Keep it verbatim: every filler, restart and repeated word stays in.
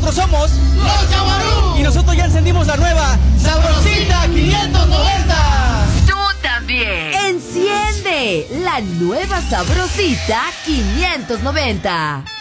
nosotros somos Los Yaguarú. Y nosotros ya encendimos la nueva Sabrosita quinientos noventa. Tú también. Enciende la nueva Sabrosita quinientos noventa.